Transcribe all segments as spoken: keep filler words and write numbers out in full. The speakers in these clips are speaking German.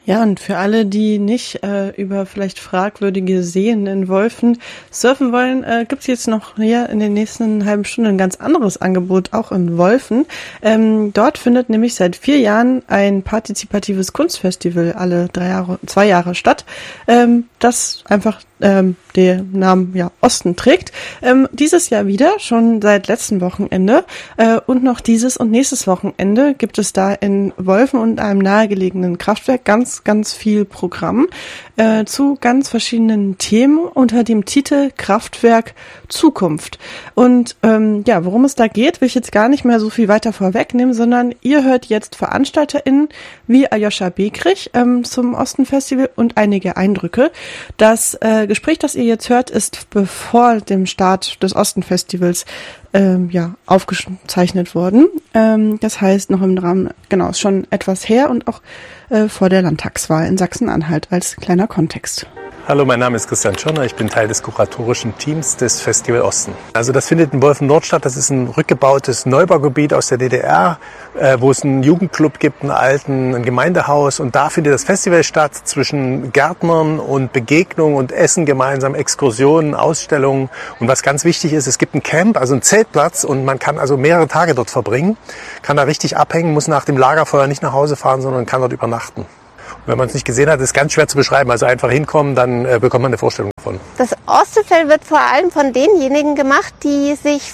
Ja, und für alle, die nicht äh, über vielleicht fragwürdige Seen in Wolfen surfen wollen, äh, gibt's jetzt noch hier in den nächsten halben Stunden ein ganz anderes Angebot, auch in Wolfen. Ähm, dort findet nämlich seit vier Jahren ein partizipatives Kunstfestival alle drei Jahre, zwei Jahre statt, ähm, das einfach ähm, den Namen ja Osten trägt. Ähm, dieses Jahr wieder, schon seit letzten Wochenende äh, und noch dieses und nächstes Wochenende gibt es da in Wolfen und einem nahegelegenen Kraftwerk ganz, ganz viel Programm äh, zu ganz verschiedenen Themen unter dem Titel Kraftwerk Zukunft. Und ähm, ja, worum es da geht, will ich jetzt gar nicht mehr so viel weiter vorwegnehmen, sondern ihr hört jetzt VeranstalterInnen wie Aljoscha Bekrich ähm, zum Osten-Festival und einige Eindrücke. Das äh, Gespräch, das ihr jetzt hört, ist bevor dem Start des Osten-Festivals ähm, ja, aufgezeichnet worden. Ähm, das heißt, noch im Rahmen, genau, ist schon etwas her und auch äh, vor der Landtagswahl in Sachsen-Anhalt als kleiner Kontext. Hallo, mein Name ist Christian Schirner, ich bin Teil des kuratorischen Teams des Festival Osten. Also das findet in Wolfen-Nord statt, das ist ein rückgebautes Neubaugebiet aus der D D R, äh, wo es einen Jugendclub gibt, einen alten, ein Gemeindehaus und da findet das Festival statt zwischen Gärtnern und Begegnung und Essen gemeinsam, Exkursionen, Ausstellungen und was ganz wichtig ist, es gibt ein Camp, also einen Zeltplatz und man kann also mehrere Tage dort verbringen, kann da richtig abhängen, muss nach dem Lagerfeuer nicht nach Hause fahren, sondern kann dort übernachten. Wenn man es nicht gesehen hat, ist es ganz schwer zu beschreiben. Also einfach hinkommen, dann äh, bekommt man eine Vorstellung davon. Das Ostenfeld wird vor allem von denjenigen gemacht, die sich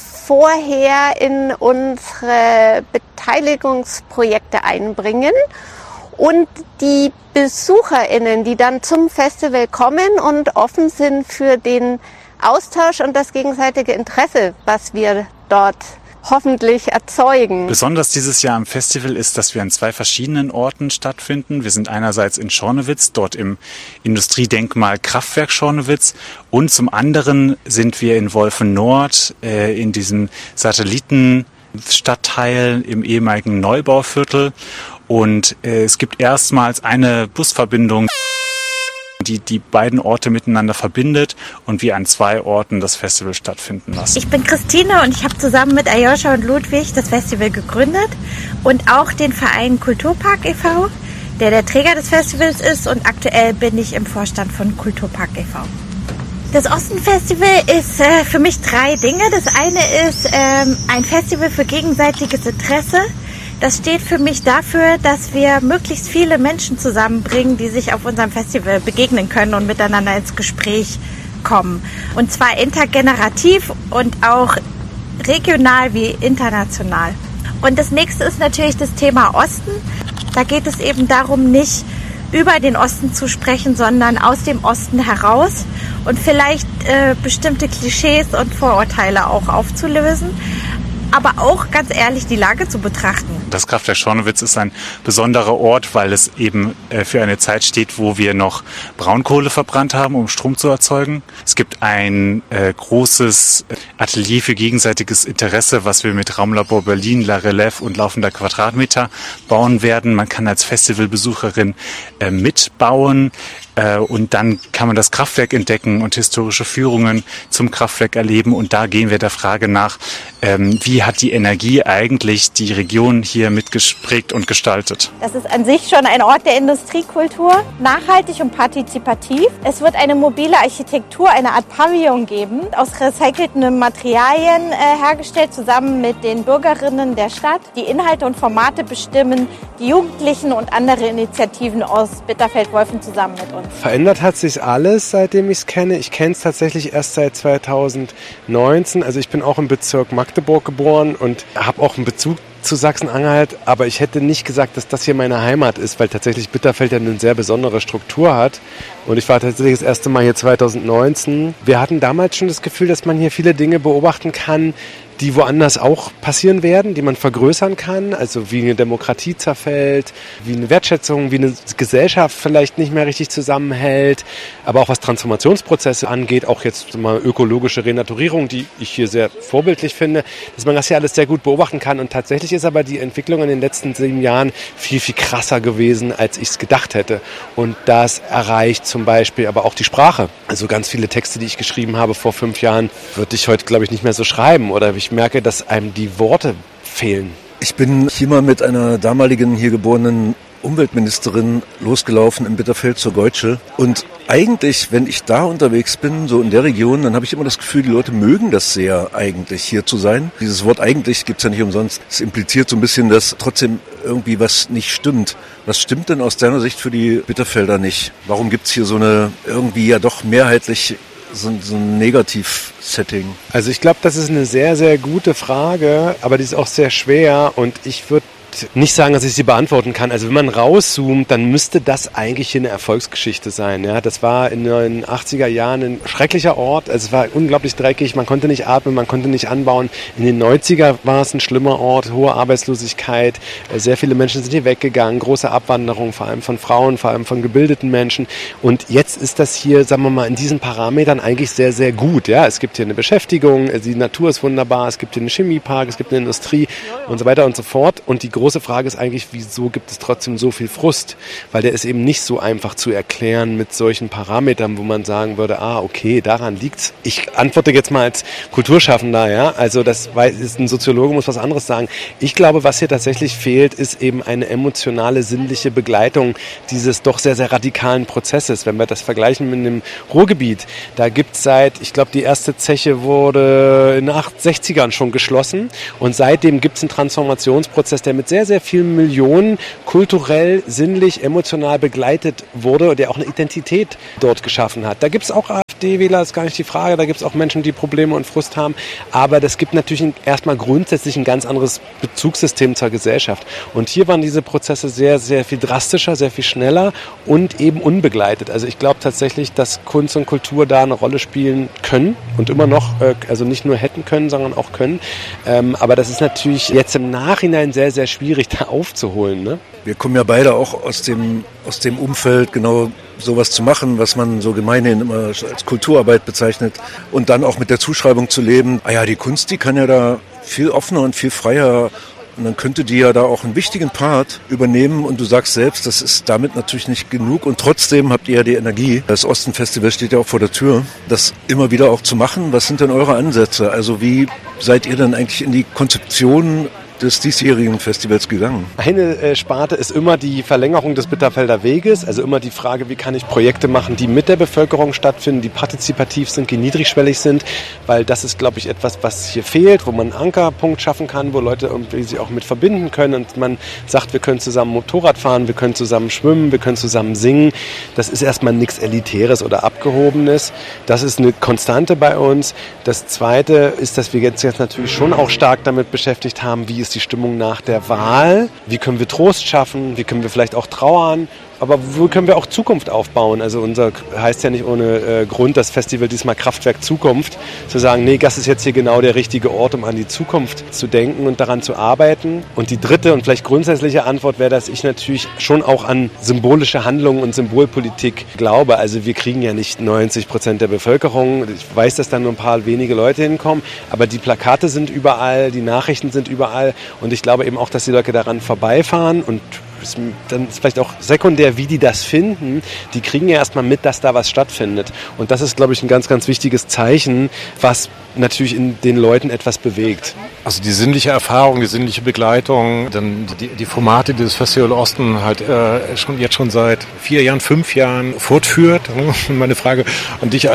vorher in unsere Beteiligungsprojekte einbringen. Und die BesucherInnen, die dann zum Festival kommen und offen sind für den Austausch und das gegenseitige Interesse, was wir dort hoffentlich erzeugen. Besonders dieses Jahr am Festival ist, dass wir an zwei verschiedenen Orten stattfinden. Wir sind einerseits in Schornewitz, dort im Industriedenkmal Kraftwerk Schornewitz und zum anderen sind wir in Wolfen-Nord, äh, in diesem Satellitenstadtteil im ehemaligen Neubauviertel und äh, es gibt erstmals eine Busverbindung, die die beiden Orte miteinander verbindet und wir an zwei Orten das Festival stattfinden lassen. Ich bin Christine und ich habe zusammen mit Aljoscha und Ludwig das Festival gegründet und auch den Verein Kulturpark e V, der der Träger des Festivals ist und aktuell bin ich im Vorstand von Kulturpark e V. Das Osten-Festival ist äh, für mich drei Dinge. Das eine ist ähm, ein Festival für gegenseitiges Interesse. Das steht für mich dafür, dass wir möglichst viele Menschen zusammenbringen, die sich auf unserem Festival begegnen können und miteinander ins Gespräch kommen. Und zwar intergenerativ und auch regional wie international. Und das nächste ist natürlich das Thema Osten. Da geht es eben darum, nicht über den Osten zu sprechen, sondern aus dem Osten heraus und vielleicht äh, bestimmte Klischees und Vorurteile auch aufzulösen. Aber auch ganz ehrlich die Lage zu betrachten. Das Kraftwerk Schornewitz ist ein besonderer Ort, weil es eben äh, für eine Zeit steht, wo wir noch Braunkohle verbrannt haben, um Strom zu erzeugen. Es gibt ein äh, großes Atelier für gegenseitiges Interesse, was wir mit Raumlabor Berlin, La Relève und Laufender Quadratmeter bauen werden. Man kann als Festivalbesucherin äh, mitbauen. Äh, und dann kann man das Kraftwerk entdecken und historische Führungen zum Kraftwerk erleben. Und da gehen wir der Frage nach, ähm, wie hat die Energie eigentlich die Region hier mitgeprägt und gestaltet? Das ist an sich schon ein Ort der Industriekultur, nachhaltig und partizipativ. Es wird eine mobile Architektur, eine Art Pavillon geben, aus recycelten Materialien äh, hergestellt, zusammen mit den Bürgerinnen der Stadt. Die Inhalte und Formate bestimmen die Jugendlichen und andere Initiativen aus Bitterfeld-Wolfen zusammen mit uns. Verändert hat sich alles, seitdem ich es kenne. Ich kenne es tatsächlich erst seit zweitausendneunzehn. Also ich bin auch im Bezirk Magdeburg geboren und habe auch einen Bezug zu Sachsen-Anhalt, aber ich hätte nicht gesagt, dass das hier meine Heimat ist, weil tatsächlich Bitterfeld ja eine sehr besondere Struktur hat. Und ich war tatsächlich das erste Mal hier zweitausendneunzehn. Wir hatten damals schon das Gefühl, dass man hier viele Dinge beobachten kann, die woanders auch passieren werden, die man vergrößern kann, also wie eine Demokratie zerfällt, wie eine Wertschätzung, wie eine Gesellschaft vielleicht nicht mehr richtig zusammenhält, aber auch was Transformationsprozesse angeht, auch jetzt mal ökologische Renaturierung, die ich hier sehr vorbildlich finde, dass man das hier alles sehr gut beobachten kann. Und tatsächlich ist aber die Entwicklung in den letzten sieben Jahren viel, viel krasser gewesen, als ich es gedacht hätte. Und das erreicht zum Beispiel aber auch die Sprache. Also ganz viele Texte, die ich geschrieben habe vor fünf Jahren, würde ich heute, glaube ich, nicht mehr so schreiben, oder ich merke, dass einem die Worte fehlen. Ich bin hier mal mit einer damaligen hier geborenen Umweltministerin losgelaufen in Bitterfeld zur Geutsche. Und eigentlich, wenn ich da unterwegs bin, so in der Region, dann habe ich immer das Gefühl, die Leute mögen das sehr eigentlich, hier zu sein. Dieses Wort eigentlich gibt's ja nicht umsonst. Es impliziert so ein bisschen, dass trotzdem irgendwie was nicht stimmt. Was stimmt denn aus deiner Sicht für die Bitterfelder nicht? Warum gibt's hier so eine irgendwie ja doch mehrheitlich so, so ein Negativ-Setting? Also ich glaube, das ist eine sehr, sehr gute Frage, aber die ist auch sehr schwer und ich würde nicht sagen, dass ich sie beantworten kann. Also wenn man rauszoomt, dann müsste das eigentlich hier eine Erfolgsgeschichte sein. Ja, das war in den achtziger Jahren ein schrecklicher Ort. Also es war unglaublich dreckig, man konnte nicht atmen, man konnte nicht anbauen. In den neunziger war es ein schlimmer Ort, hohe Arbeitslosigkeit, sehr viele Menschen sind hier weggegangen, große Abwanderung, vor allem von Frauen, vor allem von gebildeten Menschen. Und jetzt ist das hier, sagen wir mal, in diesen Parametern eigentlich sehr, sehr gut. Ja, es gibt hier eine Beschäftigung, die Natur ist wunderbar, es gibt hier einen Chemiepark, es gibt eine Industrie und so weiter und so fort. Und die Die große Frage ist eigentlich, wieso gibt es trotzdem so viel Frust? Weil der ist eben nicht so einfach zu erklären mit solchen Parametern, wo man sagen würde, ah, okay, daran liegt's. Ich antworte jetzt mal als Kulturschaffender, ja. Also das ist ein Soziologe, muss was anderes sagen. Ich glaube, was hier tatsächlich fehlt, ist eben eine emotionale, sinnliche Begleitung dieses doch sehr, sehr radikalen Prozesses. Wenn wir das vergleichen mit einem Ruhrgebiet, da gibt's seit, ich glaube, die erste Zeche wurde in den sechzigern schon geschlossen und seitdem gibt's einen Transformationsprozess, der mit sehr, sehr vielen Millionen kulturell, sinnlich, emotional begleitet wurde und der auch eine Identität dort geschaffen hat. Da gibt es auch AfD-Wähler, ist gar nicht die Frage, da gibt es auch Menschen, die Probleme und Frust haben, aber das gibt natürlich erstmal grundsätzlich ein ganz anderes Bezugssystem zur Gesellschaft. Und hier waren diese Prozesse sehr, sehr viel drastischer, sehr viel schneller und eben unbegleitet. Also ich glaube tatsächlich, dass Kunst und Kultur da eine Rolle spielen können und immer noch, also nicht nur hätten können, sondern auch können. Aber das ist natürlich jetzt im Nachhinein sehr, sehr schwierig, da aufzuholen, ne? Wir kommen ja beide auch aus dem, aus dem Umfeld, genau sowas zu machen, was man so gemeinhin immer als Kulturarbeit bezeichnet und dann auch mit der Zuschreibung zu leben, ah ja, die Kunst, die kann ja da viel offener und viel freier und dann könnte die ja da auch einen wichtigen Part übernehmen und du sagst selbst, das ist damit natürlich nicht genug und trotzdem habt ihr ja die Energie. Das Osten-Festival steht ja auch vor der Tür, das immer wieder auch zu machen. Was sind denn eure Ansätze? Also wie seid ihr denn eigentlich in die Konzeption des diesjährigen Festivals gegangen? Eine äh, Sparte ist immer die Verlängerung des Bitterfelder Weges, also immer die Frage, wie kann ich Projekte machen, die mit der Bevölkerung stattfinden, die partizipativ sind, die niedrigschwellig sind, weil das ist, glaube ich, etwas, was hier fehlt, wo man einen Ankerpunkt schaffen kann, wo Leute irgendwie sich auch mit verbinden können und man sagt, wir können zusammen Motorrad fahren, wir können zusammen schwimmen, wir können zusammen singen. Das ist erstmal nichts Elitäres oder Abgehobenes. Das ist eine Konstante bei uns. Das Zweite ist, dass wir jetzt, jetzt natürlich schon auch stark damit beschäftigt haben, wie ist die Stimmung nach der Wahl, wie können wir Trost schaffen, wie können wir vielleicht auch trauern, aber wo können wir auch Zukunft aufbauen? Also unser heißt ja nicht ohne äh, Grund das Festival diesmal Kraftwerk Zukunft, zu sagen, nee, das ist jetzt hier genau der richtige Ort, um an die Zukunft zu denken und daran zu arbeiten. Und die dritte und vielleicht grundsätzliche Antwort wäre, dass ich natürlich schon auch an symbolische Handlungen und Symbolpolitik glaube. Also wir kriegen ja nicht neunzig Prozent der Bevölkerung. Ich weiß, dass da nur ein paar wenige Leute hinkommen, aber die Plakate sind überall, die Nachrichten sind überall und ich glaube eben auch, dass die Leute daran vorbeifahren und dann ist vielleicht auch sekundär, wie die das finden, die kriegen ja erstmal mit, dass da was stattfindet. Und das ist, glaube ich, ein ganz, ganz wichtiges Zeichen, was natürlich in den Leuten etwas bewegt. Also die sinnliche Erfahrung, die sinnliche Begleitung, dann die, die Formate, die das Festival Osten halt äh, schon jetzt schon seit vier Jahren, fünf Jahren fortführt. Meine Frage an dich,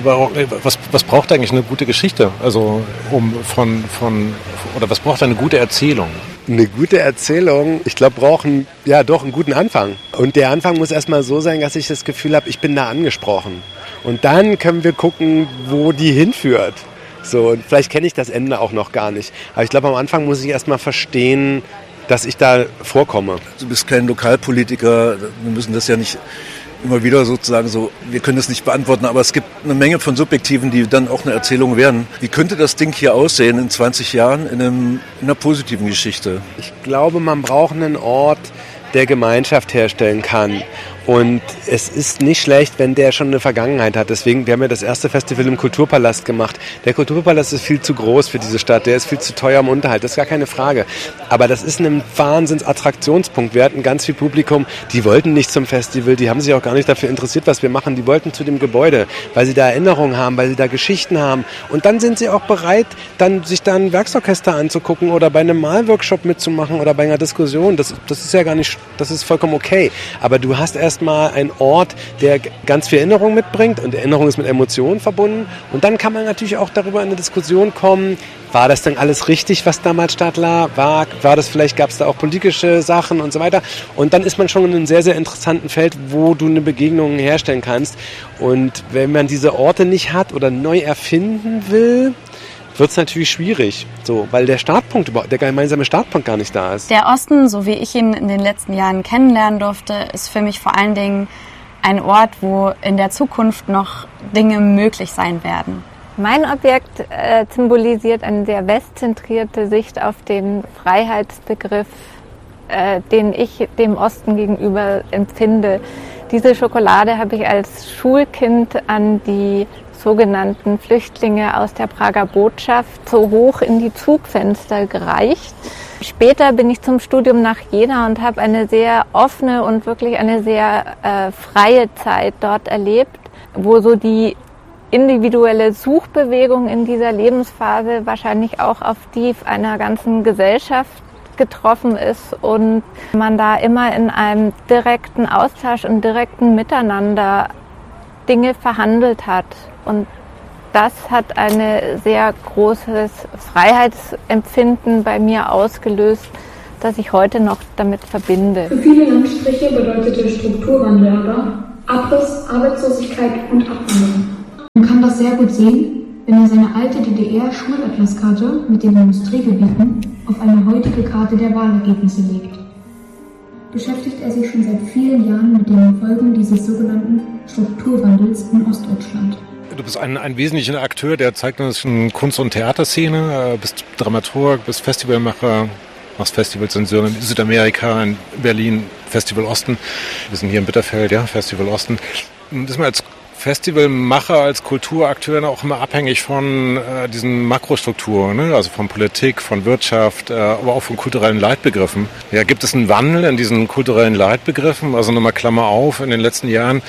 was, was braucht eigentlich eine gute Geschichte? Also um von, von oder was braucht eine gute Erzählung? Eine gute Erzählung, ich glaube, brauchen ja doch einen guten Anfang. Und der Anfang muss erstmal so sein, dass ich das Gefühl habe, ich bin da angesprochen. Und dann können wir gucken, wo die hinführt. So, und vielleicht kenne ich das Ende auch noch gar nicht. Aber ich glaube, am Anfang muss ich erstmal verstehen, dass ich da vorkomme. Du bist kein Lokalpolitiker, wir müssen das ja nicht immer wieder sozusagen so, wir können das nicht beantworten, aber es gibt eine Menge von Subjektiven, die dann auch eine Erzählung werden. Wie könnte das Ding hier aussehen in zwanzig Jahren in, einem, in einer positiven Geschichte? Ich glaube, man braucht einen Ort, der Gemeinschaft herstellen kann. Und es ist nicht schlecht, wenn der schon eine Vergangenheit hat. Deswegen, wir haben ja das erste Festival im Kulturpalast gemacht. Der Kulturpalast ist viel zu groß für diese Stadt. Der ist viel zu teuer im Unterhalt. Das ist gar keine Frage. Aber das ist ein Wahnsinns-Attraktionspunkt. Wir hatten ganz viel Publikum, die wollten nicht zum Festival. Die haben sich auch gar nicht dafür interessiert, was wir machen. Die wollten zu dem Gebäude, weil sie da Erinnerungen haben, weil sie da Geschichten haben. Und dann sind sie auch bereit, dann sich da ein Werksorchester anzugucken oder bei einem Malworkshop mitzumachen oder bei einer Diskussion. Das, das ist ja gar nicht, das ist vollkommen okay. Aber du hast erst mal ein Ort, der ganz viel Erinnerung mitbringt und Erinnerung ist mit Emotionen verbunden und dann kann man natürlich auch darüber in eine Diskussion kommen, war das denn alles richtig, was damals Stadtler war, war das vielleicht, gab es da auch politische Sachen und so weiter und dann ist man schon in einem sehr, sehr interessanten Feld, wo du eine Begegnung herstellen kannst und wenn man diese Orte nicht hat oder neu erfinden will, wird es natürlich schwierig, so, weil der Startpunkt, der gemeinsame Startpunkt gar nicht da ist. Der Osten, so wie ich ihn in den letzten Jahren kennenlernen durfte, ist für mich vor allen Dingen ein Ort, wo in der Zukunft noch Dinge möglich sein werden. Mein Objekt äh, symbolisiert eine sehr westzentrierte Sicht auf den Freiheitsbegriff, äh, den ich dem Osten gegenüber empfinde. Diese Schokolade habe ich als Schulkind an die sogenannten Flüchtlinge aus der Prager Botschaft so hoch in die Zugfenster gereicht. Später bin ich zum Studium nach Jena und habe eine sehr offene und wirklich eine sehr äh, freie Zeit dort erlebt, wo so die individuelle Suchbewegung in dieser Lebensphase wahrscheinlich auch auf die einer ganzen Gesellschaft getroffen ist und man da immer in einem direkten Austausch und direkten Miteinander Dinge verhandelt hat. Und das hat ein sehr großes Freiheitsempfinden bei mir ausgelöst, das ich heute noch damit verbinde. Für viele Landstriche bedeutete Strukturwandel aber Abriss, Arbeitslosigkeit und Abwanderung. Man kann das sehr gut sehen, wenn er seine alte D D R-Schulatlaskarte mit den Industriegebieten auf eine heutige Karte der Wahlergebnisse legt. Beschäftigt er sich schon seit vielen Jahren mit den Folgen dieses sogenannten Strukturwandels in Ostdeutschland. Du bist ein, ein wesentlicher Akteur der zeitgenössischen Kunst- und Theaterszene, bist Dramaturg, bist Festivalmacher, machst Festivals in Südamerika, in Berlin, Festival Osten. Wir sind hier in Bitterfeld, ja, Festival Osten. Das ist mir als Festivalmacher, als Kulturakteur auch immer abhängig von äh, diesen Makrostrukturen, ne? Also von Politik, von Wirtschaft, äh, aber auch von kulturellen Leitbegriffen. Ja, gibt es einen Wandel in diesen kulturellen Leitbegriffen? Also nochmal Klammer auf, in den letzten Jahren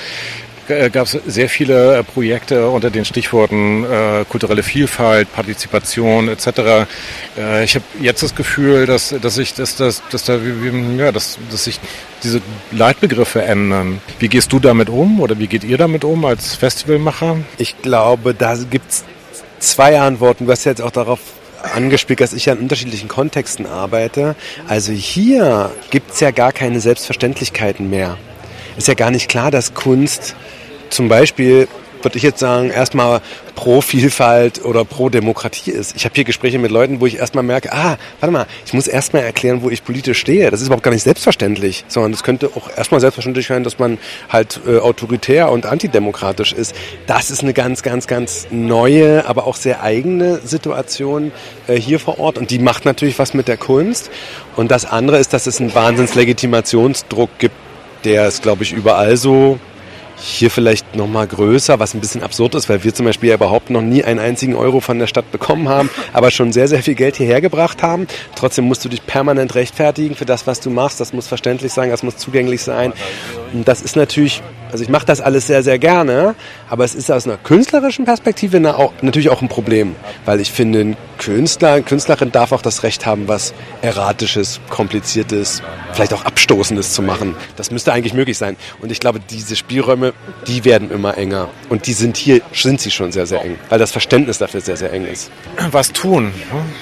gab es sehr viele Projekte unter den Stichworten äh, kulturelle Vielfalt, Partizipation et cetera. Äh, ich habe jetzt das Gefühl, dass, dass ich, dass, dass, dass da, ja, dass, dass sich diese Leitbegriffe ändern. Wie gehst du damit um oder wie geht ihr damit um als Festivalmacher? Ich glaube, da gibt's zwei Antworten. Du hast jetzt auch darauf angespielt, dass ich ja in unterschiedlichen Kontexten arbeite. Also hier gibt's ja gar keine Selbstverständlichkeiten mehr. Ist ja gar nicht klar, dass Kunst zum Beispiel, würde ich jetzt sagen, erstmal pro Vielfalt oder pro Demokratie ist. Ich habe hier Gespräche mit Leuten, wo ich erstmal merke, ah, warte mal, ich muss erstmal erklären, wo ich politisch stehe. Das ist überhaupt gar nicht selbstverständlich, sondern es könnte auch erstmal selbstverständlich sein, dass man halt äh, autoritär und antidemokratisch ist. Das ist eine ganz, ganz, ganz neue, aber auch sehr eigene Situation äh, hier vor Ort und die macht natürlich was mit der Kunst. Und das andere ist, dass es einen Wahnsinns-Legitimationsdruck gibt, der ist, glaube ich, überall so. Hier vielleicht noch mal größer, was ein bisschen absurd ist, weil wir zum Beispiel ja überhaupt noch nie einen einzigen Euro von der Stadt bekommen haben, aber schon sehr, sehr viel Geld hierher gebracht haben. Trotzdem musst du dich permanent rechtfertigen für das, was du machst. Das muss verständlich sein, das muss zugänglich sein. Und das ist natürlich, also ich mache das alles sehr, sehr gerne, aber es ist aus einer künstlerischen Perspektive natürlich auch ein Problem, weil ich finde, ein Künstler, eine Künstlerin darf auch das Recht haben, was Erratisches, Kompliziertes, vielleicht auch Abstoßendes zu machen. Das müsste eigentlich möglich sein. Und ich glaube, diese Spielräume, die werden immer enger. Und die sind hier, sind sie schon sehr, sehr eng, weil das Verständnis dafür sehr, sehr eng ist. Was tun?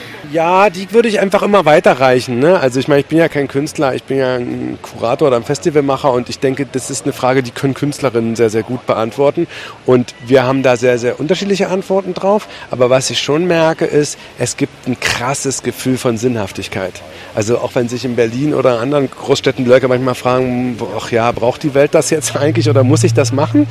Ja, die würde ich einfach immer weiterreichen. Ne? Also ich meine, ich bin ja kein Künstler, ich bin ja ein Kurator oder ein Festivalmacher und ich denke, das ist eine Frage, die können Künstlerinnen sehr, sehr gut beantworten. Und wir haben da sehr, sehr unterschiedliche Antworten drauf. Aber was ich schon merke, ist, es gibt ein krasses Gefühl von Sinnhaftigkeit. Also auch wenn sich in Berlin oder in anderen Großstädten die Leute manchmal fragen, ach ja, braucht die Welt das jetzt eigentlich oder muss ich das machen?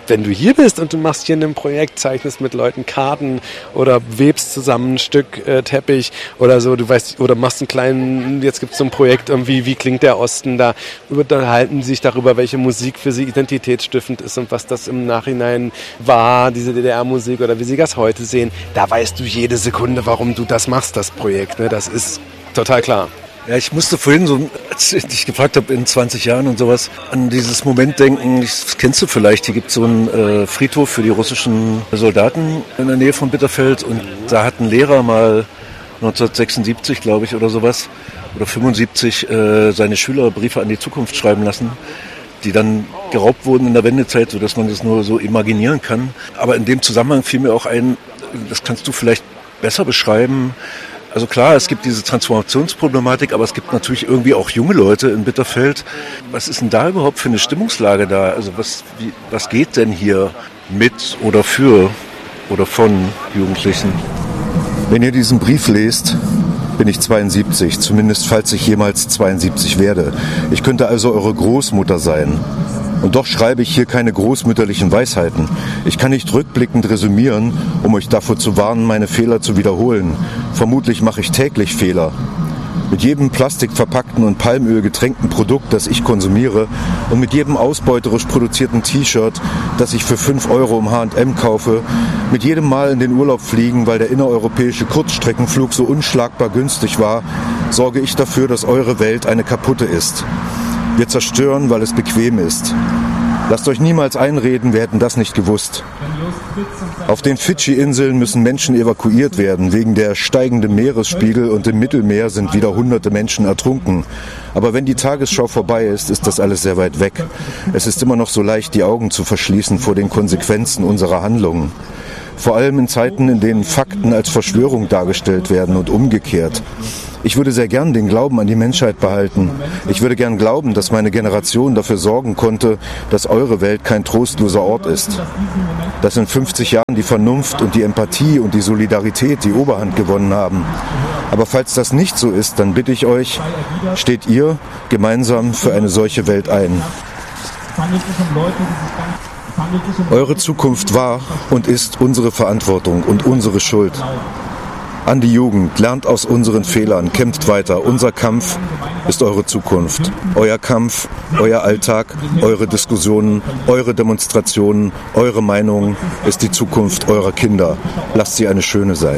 wenn du hier bist und du machst hier ein Projekt, zeichnest mit Leuten Karten oder webst zusammen ein Stück äh, Teppich oder so, du weißt, oder machst einen kleinen, jetzt gibt es so ein Projekt irgendwie, wie klingt der Osten da, unterhalten sich darüber, welche Musik für sie identitätsstiftend ist und was das im Nachhinein war, diese D D R-Musik oder wie sie das heute sehen. Da weißt du jede Sekunde, warum du das machst, das Projekt. Ne? Das ist total klar. Ja, ich musste vorhin so, als ich dich gefragt habe, in zwanzig Jahren und sowas, an dieses Moment denken, das kennst du vielleicht, hier gibt es so einen äh, Friedhof für die russischen Soldaten in der Nähe von Bitterfeld und da hat ein Lehrer mal neunzehnhundertsechsundsiebzig, glaube ich, oder sowas, oder fünfundsiebzig, äh, seine Schüler Briefe an die Zukunft schreiben lassen, die dann geraubt wurden in der Wendezeit, sodass man das nur so imaginieren kann. Aber in dem Zusammenhang fiel mir auch ein, das kannst du vielleicht besser beschreiben. Also klar, es gibt diese Transformationsproblematik, aber es gibt natürlich irgendwie auch junge Leute in Bitterfeld. Was ist denn da überhaupt für eine Stimmungslage da? Also was, wie, was geht denn hier mit oder für oder von Jugendlichen? Wenn ihr diesen Brief lest, bin ich zweiundsiebzig, zumindest falls ich jemals zweiundsiebzig werde. Ich könnte also eure Großmutter sein. Und doch schreibe ich hier keine großmütterlichen Weisheiten. Ich kann nicht rückblickend resümieren, um euch davor zu warnen, meine Fehler zu wiederholen. Vermutlich mache ich täglich Fehler. Mit jedem plastikverpackten und Palmöl getränkten Produkt, das ich konsumiere, und mit jedem ausbeuterisch produzierten T-Shirt, das ich für fünf Euro im H und M kaufe, mit jedem Mal in den Urlaub fliegen, weil der innereuropäische Kurzstreckenflug so unschlagbar günstig war, sorge ich dafür, dass eure Welt eine kaputte ist. Wir zerstören, weil es bequem ist. Lasst euch niemals einreden, wir hätten das nicht gewusst. Auf den Fidschi-Inseln müssen Menschen evakuiert werden. Wegen der steigenden Meeresspiegel und im Mittelmeer sind wieder hunderte Menschen ertrunken. Aber wenn die Tagesschau vorbei ist, ist das alles sehr weit weg. Es ist immer noch so leicht, die Augen zu verschließen vor den Konsequenzen unserer Handlungen. Vor allem in Zeiten, in denen Fakten als Verschwörung dargestellt werden und umgekehrt. Ich würde sehr gern den Glauben an die Menschheit behalten. Ich würde gern glauben, dass meine Generation dafür sorgen konnte, dass eure Welt kein trostloser Ort ist. Dass in fünfzig Jahren die Vernunft und die Empathie und die Solidarität die Oberhand gewonnen haben. Aber falls das nicht so ist, dann bitte ich euch, steht ihr gemeinsam für eine solche Welt ein. Eure Zukunft war und ist unsere Verantwortung und unsere Schuld. An die Jugend, lernt aus unseren Fehlern, kämpft weiter. Unser Kampf ist eure Zukunft. Euer Kampf, euer Alltag, eure Diskussionen, eure Demonstrationen, eure Meinungen ist die Zukunft eurer Kinder. Lasst sie eine schöne sein.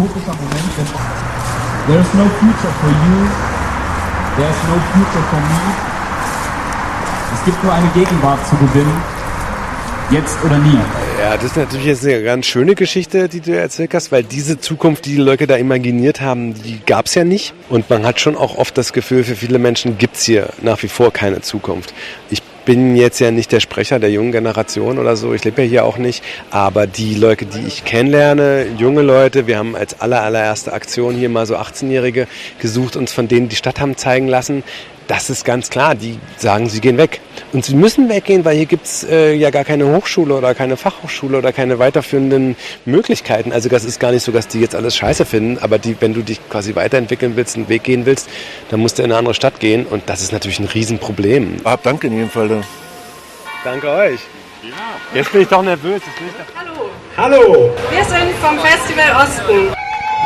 There is no future for you. There is no future for me. Es gibt nur eine Gegenwart zu gewinnen. Jetzt oder nie. Ja, das ist natürlich jetzt eine ganz schöne Geschichte, die du erzählt hast, weil diese Zukunft, die die Leute da imaginiert haben, die gab es ja nicht. Und man hat schon auch oft das Gefühl, für viele Menschen gibt es hier nach wie vor keine Zukunft. Ich bin jetzt ja nicht der Sprecher der jungen Generation oder so, ich lebe ja hier auch nicht, aber die Leute, die ich kennenlerne, junge Leute, wir haben als aller, allererste Aktion hier mal so achtzehnjährige gesucht, uns von denen die Stadt haben zeigen lassen. Das ist ganz klar, die sagen, sie gehen weg. Und sie müssen weggehen, weil hier gibt's äh, ja gar keine Hochschule oder keine Fachhochschule oder keine weiterführenden Möglichkeiten. Also das ist gar nicht so, dass die jetzt alles scheiße finden, aber die, wenn du dich quasi weiterentwickeln willst, einen Weg gehen willst, dann musst du in eine andere Stadt gehen und das ist natürlich ein Riesenproblem. Ah, danke in jedem Fall. Da. Danke euch. Ja. Jetzt bin ich doch nervös. Jetzt bin ich doch... Hallo. Hallo. Wir sind vom Festival Osten.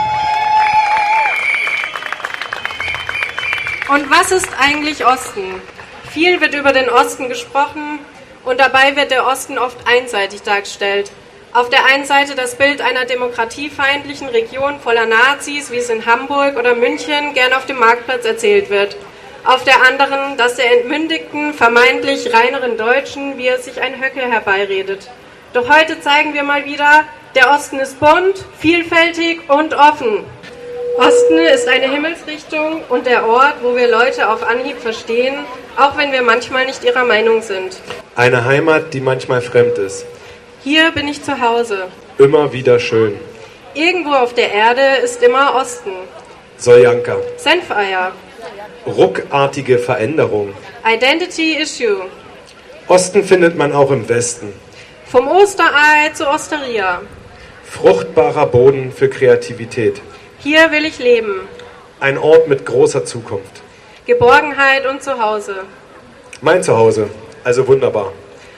Und was ist eigentlich Osten? Viel wird über den Osten gesprochen und dabei wird der Osten oft einseitig dargestellt. Auf der einen Seite das Bild einer demokratiefeindlichen Region voller Nazis, wie es in Hamburg oder München gern auf dem Marktplatz erzählt wird. Auf der anderen das der entmündigten, vermeintlich reineren Deutschen, wie er sich ein Höcke herbeiredet. Doch heute zeigen wir mal wieder, der Osten ist bunt, vielfältig und offen. Osten ist eine Himmelsrichtung und der Ort, wo wir Leute auf Anhieb verstehen, auch wenn wir manchmal nicht ihrer Meinung sind. Eine Heimat, die manchmal fremd ist. Hier bin ich zu Hause. Immer wieder schön. Irgendwo auf der Erde ist immer Osten. Soljanka. Senfeier. Ruckartige Veränderung. Identity Issue. Osten findet man auch im Westen. Vom Osterei zur Osteria. Fruchtbarer Boden für Kreativität. Hier will ich leben. Ein Ort mit großer Zukunft. Geborgenheit und Zuhause. Mein Zuhause, also wunderbar.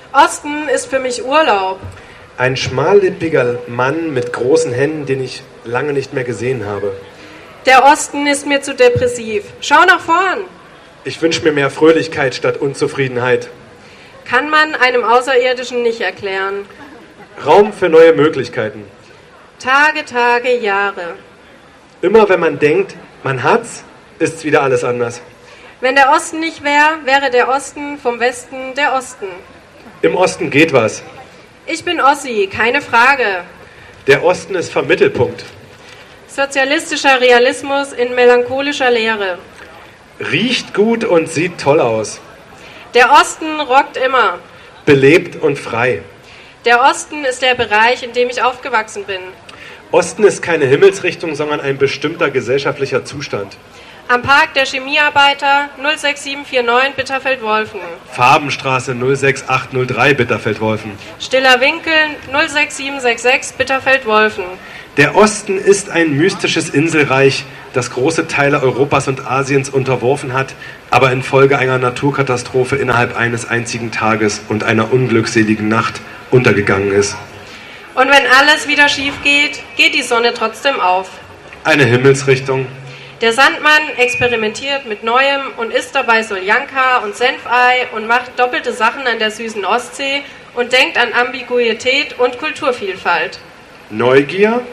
Osten ist für mich Urlaub. Ein schmallippiger Mann mit großen Händen, den ich lange nicht mehr gesehen habe. Der Osten ist mir zu depressiv. Schau nach vorn. Ich wünsche mir mehr Fröhlichkeit statt Unzufriedenheit. Kann man einem Außerirdischen nicht erklären. Raum für neue Möglichkeiten. Tage, Tage, Jahre. Immer wenn man denkt, man hat's, ist's wieder alles anders. Wenn der Osten nicht wäre, wäre der Osten vom Westen der Osten. Im Osten geht was. Ich bin Ossi, keine Frage. Der Osten ist vom Mittelpunkt. Sozialistischer Realismus in melancholischer Leere. Riecht gut und sieht toll aus. Der Osten rockt immer. Belebt und frei. Der Osten ist der Bereich, in dem ich aufgewachsen bin. Osten ist keine Himmelsrichtung, sondern ein bestimmter gesellschaftlicher Zustand. Am Park der Chemiearbeiter null sechs sieben vier neun Bitterfeld-Wolfen. Farbenstraße null sechs acht null drei Bitterfeld-Wolfen. Stiller Winkel null sechs sieben sechs sechs Bitterfeld-Wolfen. Der Osten ist ein mystisches Inselreich, das große Teile Europas und Asiens unterworfen hat, aber infolge einer Naturkatastrophe innerhalb eines einzigen Tages und einer unglückseligen Nacht untergegangen ist. Und wenn alles wieder schief geht, geht die Sonne trotzdem auf. Eine Himmelsrichtung. Der Sandmann experimentiert mit Neuem und isst dabei Soljanka und Senfei und macht doppelte Sachen an der süßen Ostsee und denkt an Ambiguität und Kulturvielfalt. Neugier,